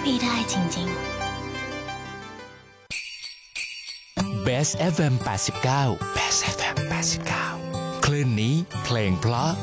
ไม่ได้จริงๆ Best FM 89 Best FM 89 คลื่นนี้เพลงเพราะ